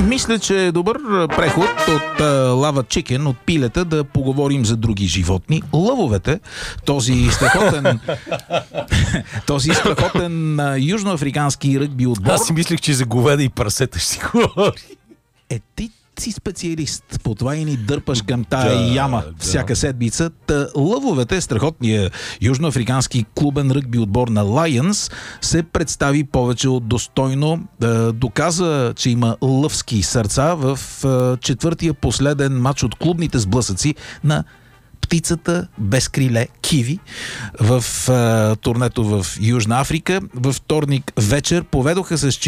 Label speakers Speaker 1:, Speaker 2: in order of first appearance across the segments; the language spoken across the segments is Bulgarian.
Speaker 1: Мисля, че е добър преход от лава чикен, от пилета, да поговорим за други животни. Лъвовете, този страхотен южноафрикански ръгби отбор.
Speaker 2: Аз си мислех, че за говеда и прасета ще си говори.
Speaker 1: Ти си специалист. По това и ни дърпаш към тая яма всяка седмица. Лъвовете, страхотния южноафрикански клубен ръгби отбор на Lions, се представи повече от достойно. Доказа, че има лъвски сърца в четвъртия последен матч от клубните сблъсъци на птицата без криле Киви в турнето в Южна Африка. Във вторник вечер поведоха с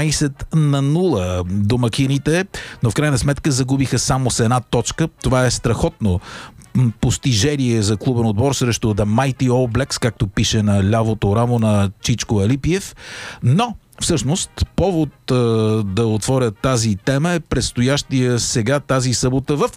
Speaker 1: 14-0 домакините, но в крайна сметка загубиха само с една точка. Това е страхотно постижение за клубен отбор срещу The Mighty All Blacks, както пише на лявото рамо на Чичко Алипиев. Но всъщност, повод да отворя тази тема е предстоящия сега тази събота в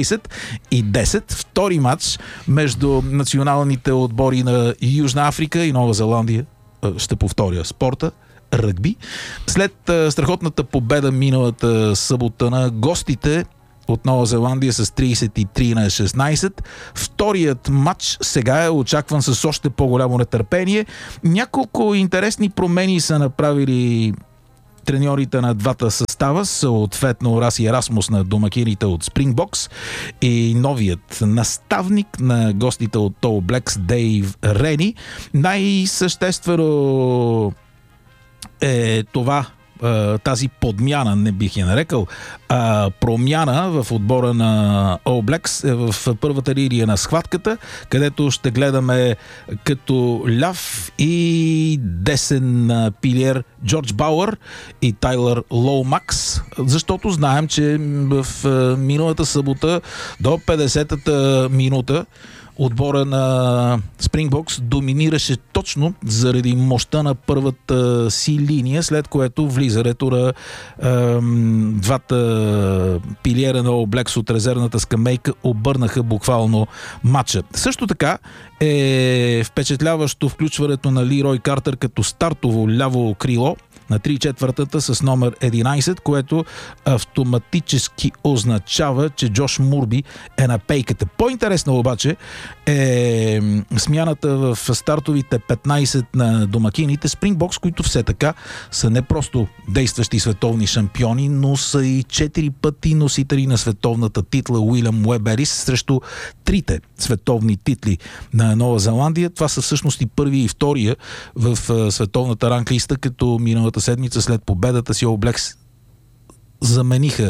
Speaker 1: 18:10 втори матч между националните отбори на Южна Африка и Нова Зеландия. Ще повторя спорта. Ръгби. След страхотната победа миналата събота на гостите от Нова Зеландия с 33-16. Вторият матч сега е очакван с още по-голямо нетърпение. Няколко интересни промени са направили треньорите на двата състава, съответно Раси Ерасмус на домакините от Спрингбокс и новият наставник на гостите от All Blacks Дейв Рени. Най-съществено е това, тази подмяна, не бих я нарекал, промяна в отбора на All Blacks е в първата линия на схватката, където ще гледаме като ляв и десен пилиер Джордж Бауър и Тайлър Лоумакс, защото знаем, че в миналата събота до 50-та минута отбора на Спрингбокс доминираше точно заради мощта на първата си линия, след което влизането на двата пилиера на All Blacks от резервната скамейка обърнаха буквално матча. Също така е впечатляващо включването на Лирой Картер като стартово ляво крило на 3/4 с номер 11, което автоматически означава, че Джош Мурби е на пейката. По-интересно обаче е смяната в стартовите 15 на домакините Спрингбокс, които все така са не просто действащи световни шампиони, но са и 4 пъти носители на световната титла Уилям Уеберис срещу трите световни титли на Нова Зеландия. Това са всъщност и първи и втория в световната ранглиста, като миналата седмица след победата си All Blacks замениха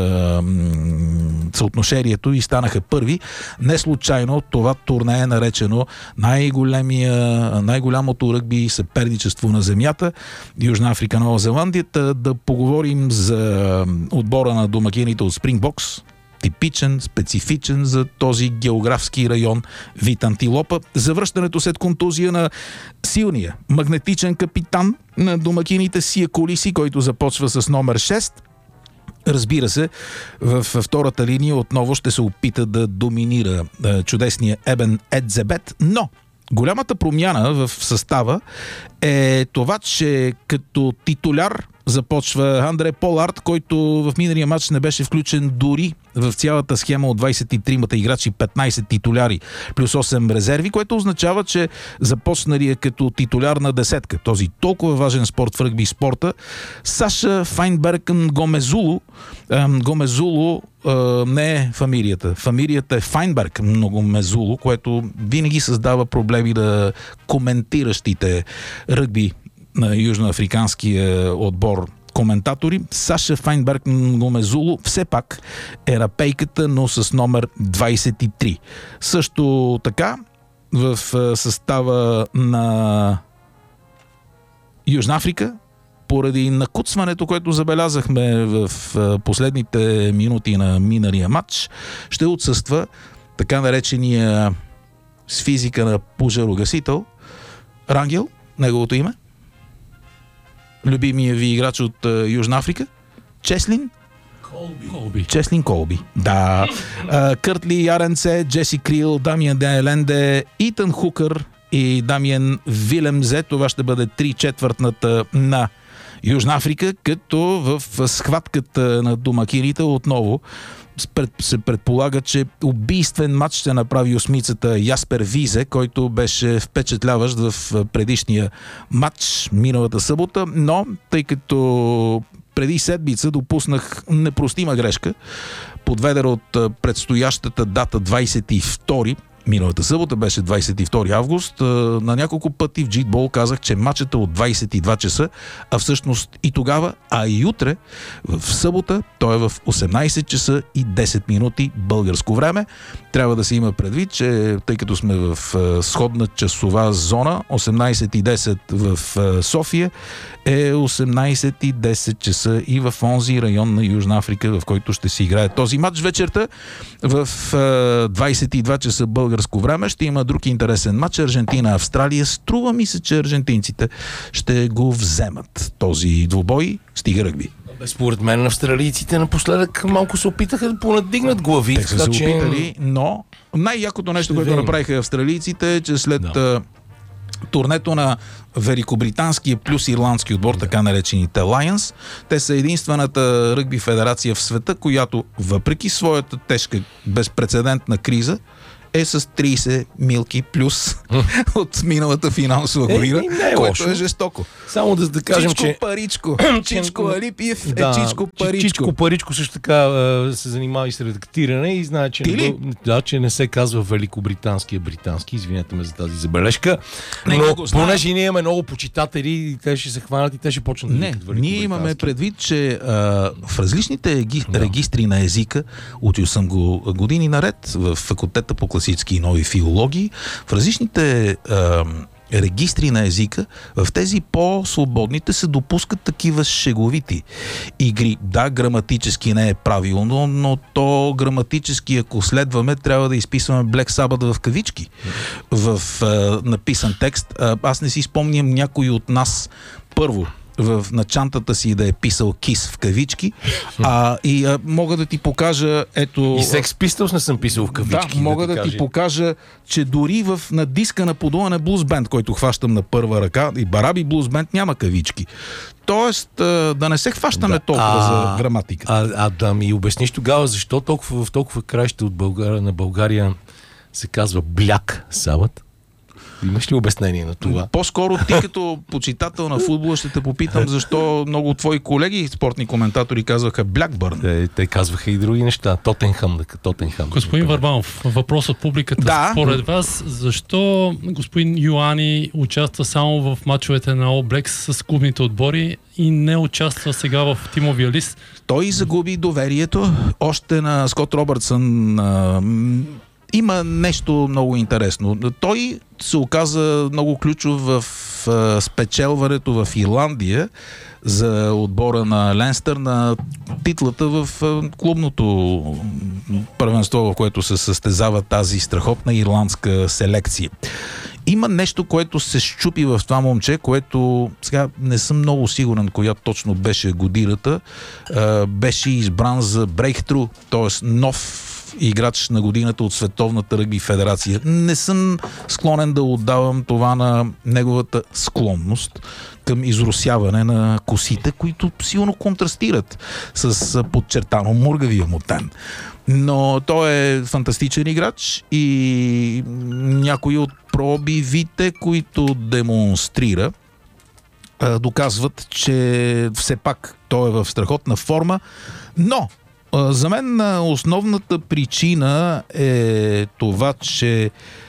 Speaker 1: съотношението и станаха първи. Не случайно това турне е наречено най-голямото ръгби съперничество на земята. Южна Африка, Нова Зеландия. Да поговорим за отбора на домакините от Спрингбокс. Типичен, специфичен за този географски район вид антилопа. Завръщането след контузия на силния магнетичен капитан на домакините Сия Колиси, който започва с номер 6. Разбира се, във втората линия отново ще се опита да доминира чудесния Ебен Едзебет, но голямата промяна в състава е това, че като титуляр започва Андре Полард, който в миналия матч не беше включен дори в цялата схема от 23-мата играчи, 15 титуляри плюс 8 резерви, което означава, че започнали като титуляр на десетка. Този толкова важен спорт в ръгби спорта. Саша Файнберген Гомезулу. Гомезулу не е фамилията. Фамилията е Файнберг Гомезулу, което винаги създава проблеми на коментиращите ръгби на южноафриканския отбор коментатори. Саша Файнберг Гомезулу все пак е на пейката, но с номер 23. Също така в състава на Южна Африка, поради накуцването, което забелязахме в последните минути на миналия матч, ще отсъства така наречения с физика на пожарогасител Рангел, неговото име. Любимия ви играч от Южна Африка? Чеслин
Speaker 2: Колби.
Speaker 1: Чеслин Колби. Да. Къртли Яренце, Джеси Крил, Дамиан Деленде, Итан Хукър и Дамиен Вилемзе. Това ще бъде 3/4 на Южна Африка, като в схватката на домакините отново се предполага, че убийствен матч ще направи осмицата Яспер Визе, който беше впечатляващ в предишния матч миналата събота, но тъй като преди седмица допуснах непростима грешка, подведена от предстоящата дата 22 миналата събота, беше 22 август. На няколко пъти в Джитбол казах, че матчът е от 22 часа, а всъщност и тогава, а и утре, в събота, той е в 18 часа и 10 минути българско време. Трябва да се има предвид, че тъй като сме в сходна часова зона, 18:10 в София е 18:10 часа и в онзи район на Южна Африка, в който ще се играе този матч. Вечерта в 22 часа българско време ще има друг интересен матч. Аржентина-Австралия. Струва ми се, че аржентинците ще го вземат този двубой. Стига ръгби.
Speaker 2: Според мен австралийците напоследък малко се опитаха да понадигнат глави.
Speaker 1: Те са се опитали, но най-якото нещо, което направиха австралийците е, че след турнето на великобританския плюс ирландски отбор, така наречените Lions, те са единствената ръгби федерация в света, която въпреки своята тежка безпрецедентна криза е с 30 милки плюс от миналата финансова година, което е жестоко.
Speaker 2: Само да кажем,
Speaker 1: Чичко
Speaker 2: че...
Speaker 1: Паричко. Чичко Алипиев е Чичко Паричко.
Speaker 2: Чичко Паричко също така се занимава и с редактиране и знае, че, че не се казва великобритански, а британски. Извинете ме за тази забележка. Но понеже ние имаме много почитатели, те ще се хванат и те ще почнат да викат великобритански.
Speaker 1: Ние имаме предвид, че в различните регистри на езика, учил съм го години наред в факултета по класически и нови филологии, в различните регистри на езика, в тези по-свободните се допускат такива шеговити игри. Да, граматически не е правилно, но то граматически, ако следваме, трябва да изписваме Black Sabbath в кавички в написан текст. Аз не си спомням някой от нас първо на чантата си да е писал Кис в кавички, мога да ти покажа, ето...
Speaker 2: И Sex Pistols не съм писал в кавички.
Speaker 1: Да, мога да ти покажа, че дори на диска на подуване Blues Band, който хващам на първа ръка, и Бараби Blues Band няма кавички. Тоест, да не се хващаме толкова за граматика.
Speaker 2: Да ми обясниш тогава, защо в толкова краища от на България се казва Black Sabbath? Имаш ли обяснение на това?
Speaker 1: По-скоро ти като почитател на футбола ще те попитам защо много от твои колеги спортни коментатори казваха Blackburn.
Speaker 2: Те казваха и други неща. Тоттенхам.
Speaker 3: Господин Върбанов, въпрос от публиката. Да. Според вас, защо господин Йоани участва само в мачовете на All Blacks с клубните отбори и не участва сега в тимовия лист?
Speaker 1: Той загуби доверието. Още на Скот Робъртсън има нещо много интересно. Той се оказа много ключов в спечелването в Ирландия за отбора на Ленстър на титлата в клубното първенство, в което се състезава тази страхотна ирландска селекция. Има нещо, което се счупи в това момче, което сега не съм много сигурен коя точно беше годината. Беше избран за Breakthrough, т.е. нов играч на годината от Световната ръгби федерация. Не съм склонен да отдавам това на неговата склонност към изросяване на косите, които силно контрастират с подчертано мургавия му тен. Но той е фантастичен играч и някои от пробивите, които демонстрира, доказват, че все пак той е в страхотна форма, но за мен основната причина е това, че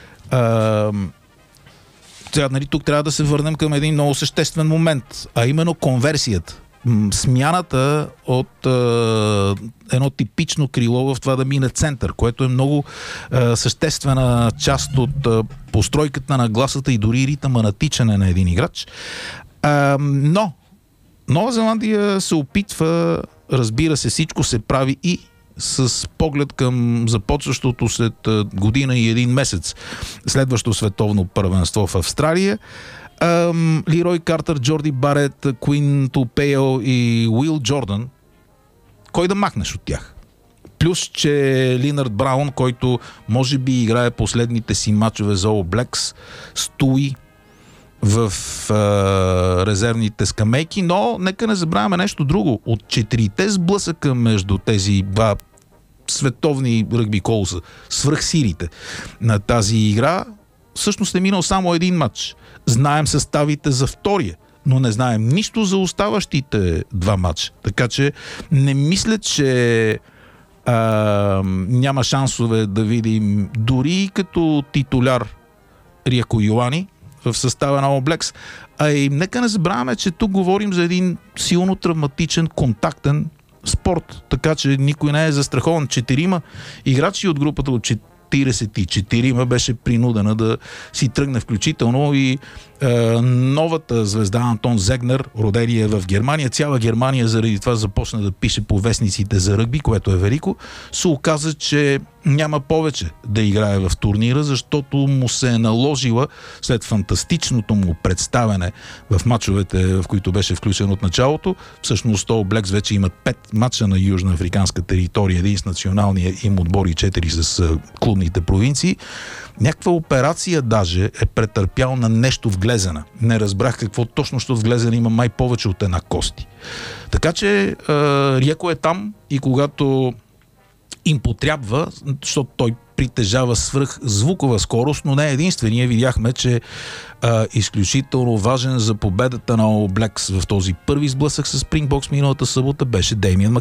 Speaker 1: тук трябва да се върнем към един много съществен момент, а именно конверсията. Смяната от едно типично крило в това да мине център, което е много съществена част от постройката на гласата и дори ритъма на тичане на един играч. Но Нова Зеландия се опитва, разбира се, всичко се прави и с поглед към започващото след година и един месец следващо световно първенство в Австралия. Лирой Картер, Джорди Барет, Куин Тупео и Уил Джордан. Кой да махнеш от тях? Плюс, че Линард Браун, който може би играе последните си мачове за All Blacks, стои в резервните скамейки, но нека не забравяме нещо друго. От 4-те сблъсъка между тези два световни ръгби колоса, свръхсилите на тази игра, всъщност е минал само един матч. Знаем съставите за втория, но не знаем нищо за оставащите два матча. Така че не мисля, че няма шансове да видим дори като титуляр Рияко Йоани в състава на All Blacks. А и нека не забравяме, че тук говорим за един силно травматичен, контактен спорт, така че никой не е застрахован. 4 играчи от групата от 44 беше принудена да си тръгне, включително и новата звезда Антон Зегнер, родения в Германия. Цяла Германия заради това започна да пише по вестниците за ръгби, което е велико. Се оказа, че няма повече да играе в турнира, защото му се е наложила след фантастичното му представяне в мачовете, в които беше включен от началото. Всъщност All Blacks вече имат 5 мача на южноафриканска територия, един с националния им отбор и 4 с клубните провинции. Някаква операция даже е претърпял на нещо в глезена. Не разбрах какво точно, защото в глезена има май повече от една кости. Така че Рияко е там и когато им потрябва, защото той притежава свръхзвукова скорост, но не е единствения. Видяхме, че изключително важен за победата на All Blacks в този първи сблъсък с Springboks миналата събота беше Деймиан